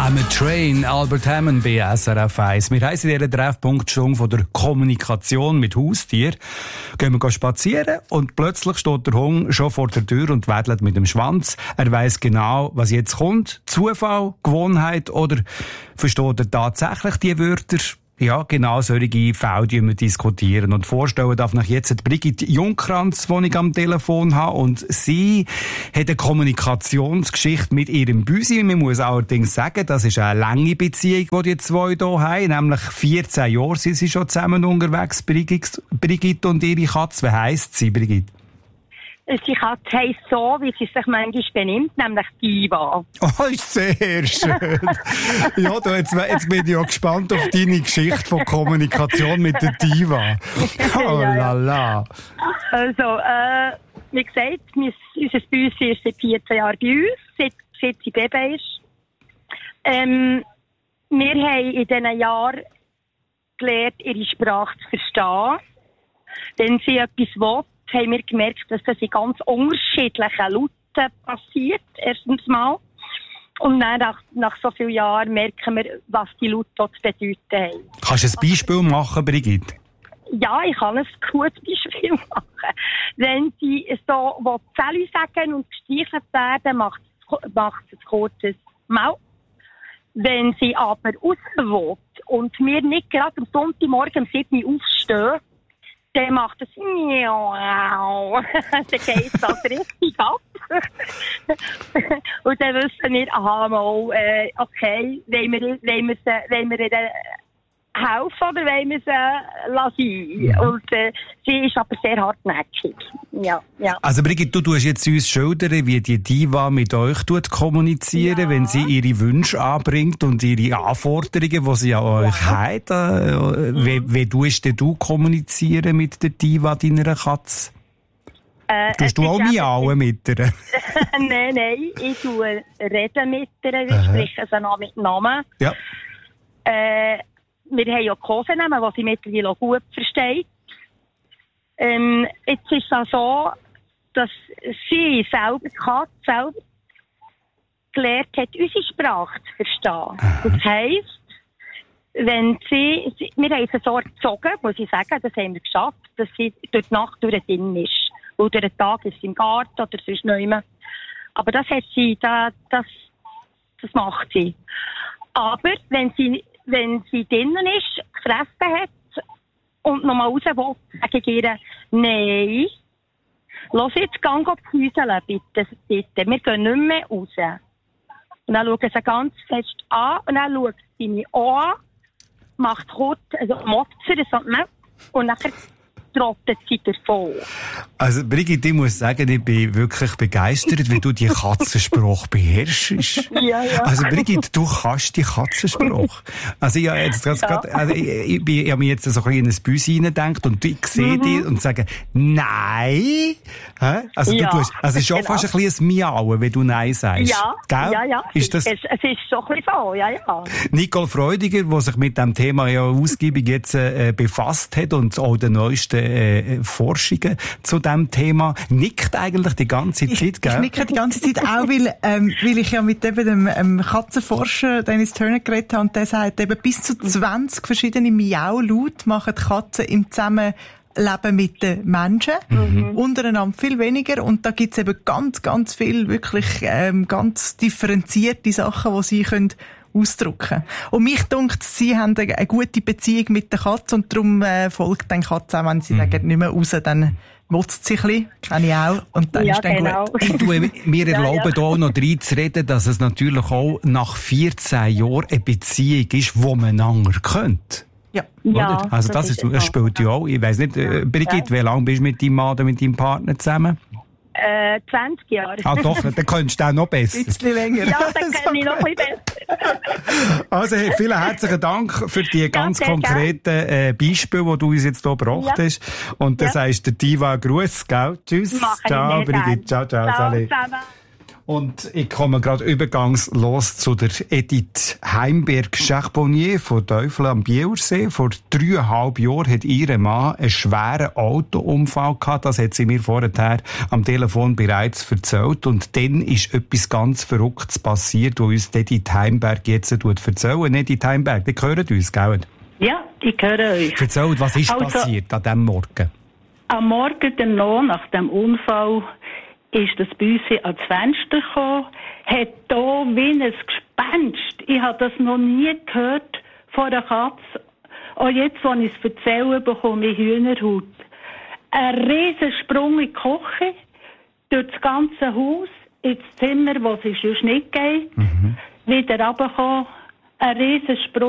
I'm a Train, Albert Hammond bei SRF 1. Wir heissen in dieser Treffpunktstunde von der Kommunikation mit Haustier. Gehen wir spazieren und plötzlich steht der Hund schon vor der Tür und wedelt mit dem Schwanz. Er weiss genau, was jetzt kommt. Zufall, Gewohnheit oder versteht er tatsächlich die Wörter? Ja, genau solche Fälle die wir diskutieren. Und vorstellen darf ich jetzt die Brigitte Jungkranz, die ich am Telefon habe. Und sie hat eine Kommunikationsgeschichte mit ihrem Büsi. Man muss allerdings sagen, das ist eine lange Beziehung, die die zwei hier haben. Nämlich 14 Jahre sind sie schon zusammen unterwegs, Brigitte und ihre Katze. Wie heisst sie, Brigitte? Die Katze heisst so, wie sie sich manchmal benimmt, nämlich Diva. Oh, ist sehr schön. Ja, jetzt bin ich ja gespannt auf deine Geschichte von Kommunikation mit der Diva. Oh la la. Also, wie gesagt, unser Büsi ist seit 14 Jahren bei uns, seit sie Baby ist. Wir haben in diesen Jahren gelernt, ihre Sprache zu verstehen. Wenn sie etwas will, haben wir gemerkt, dass das in ganz unterschiedlichen Lauten passiert, erstens mal. Und dann nach so vielen Jahren merken wir, was die Laute dort zu bedeuten haben. Kannst du ein Beispiel machen, Brigitte? Ja, ich kann ein gutes Beispiel machen. Wenn sie so Zähli sagen und gestreichelt werden, macht es ein kurzes Mau. Wenn sie aber raus will und wir nicht gerade am Sonntagmorgen um 7 Uhr aufstehen, dann macht es dann geht das richtig ab. Und dann wissen wir, okay, wollen wir ihr helfen oder wollen wir sie lassen? Und sie ist aber sehr hartnäckig. Ja. Also Brigitte, du tust jetzt uns schildern, wie die Diva mit euch kommunizieren, wenn sie ihre Wünsche anbringt und ihre Anforderungen, die sie an euch hat. Wie tust du kommunizieren mit der Diva, deiner Katze? Tust du auch miauen mit ihr? Nein, ich rede mit ihr, ich spreche sie noch mit Namen. Ja. Wir haben ja Kosenamen, die sie mittlerweile auch gut versteht. Jetzt ist es auch so, dass sie selber, die Katze selber, gelernt hat, unsere Sprache zu verstehen. Das heisst, wenn wir haben sie so erzogen, muss ich sagen, das haben wir geschafft, dass sie durch die Nacht durch drin ist. Oder durch den Tag ist sie im Garten oder sonst nicht. Aber das hat sie, das macht sie. Aber wenn sie drinnen ist, gefressen hat und nochmal raus will, sage ich ihr, nein, lass jetzt, geh pfüseln, bitte. Wir gehen nicht mehr raus. Und dann schauen sie ganz fest an und dann schaut sie mich an, macht kurz, motzt sie so, und dann trottet sie davon. Also Brigitte, ich muss sagen, ich bin wirklich begeistert, wie du die Katzensprache beherrschst. Ja. Also Brigitte, du kannst die Katzensprache. Also ich habe jetzt gerade, ich habe mir jetzt so ein bisschen in ein Büsi hineingedacht und ich sehe dich und sage, nein. Also du tust, also es ist schon fast ein bisschen ein Miauen, wenn du Nein sagst. Ja, gell? Ja. Ist das? Es ist schon ein bisschen so, ja. Nicole Freudiger, die sich mit dem Thema ja ausgiebig jetzt befasst hat und auch den neuesten Forschungen zu diesem Thema, nickt eigentlich die ganze Zeit, gell? Ich nicke die ganze Zeit auch, weil ich ja mit eben dem Katzenforscher Dennis Turner geredet habe und der sagt, eben bis zu 20 verschiedene Miau-Laute machen die Katzen im Zusammenleben mit den Menschen. Untereinander viel weniger. Und da gibt's eben ganz, ganz viel wirklich ganz differenzierte Sachen, die sie können ausdrücken. Und mich dunkt, sie haben eine gute Beziehung mit der Katze und darum folgt den Katze auch, wenn sie sagen, nicht mehr raus, dann motzt sie ein bisschen, kann ich auch, und dann ist dann gut. Wir erlauben hier noch reinzureden, dass es natürlich auch nach 14 Jahren eine Beziehung ist, wo man einander kennt. Ja. Also das spielt ja auch. Ich weiss nicht, Brigitte, wie lange bist du mit deinem Mann oder mit deinem Partner zusammen? 20 Jahre. Ah doch, dann könntest du auch noch besser. Ein bisschen länger. Ja, dann kann ich noch ein bisschen besser. Also, hey, vielen herzlichen Dank für die ganz konkreten Beispiele, die du uns jetzt hier gebracht hast. Und das heisst der Diva Gruß, gell? Tschüss. Ciao, Brigitte. Ciao, Salut. Und ich komme gerade übergangslos zu der Edith Heimberg-Charbonnier von Teufel am Bielersee. Vor 3,5 Jahren hat ihr Mann einen schweren Autounfall gehabt. Das hat sie mir vorher am Telefon bereits erzählt. Und dann ist etwas ganz Verrücktes passiert, das uns Edith Heimberg jetzt erzählen. Edith Heimberg, die hören uns, gell? Ja, ich höre euch. Erzählt, was ist passiert an diesem Morgen? Am Morgen danach, nach dem Unfall, ist das Büsse ans Fenster gekommen, hat da wie ein Gespenst. Ich habe das noch nie gehört von einer Katze. Auch jetzt, als ich es erzähle, bekomme ich Hühnerhaut. Ein riesen Sprung in die Küche, durch das ganze Haus, ins Zimmer, wo es sonst nicht geht, wieder runtergekommen, ein riesen Sprung.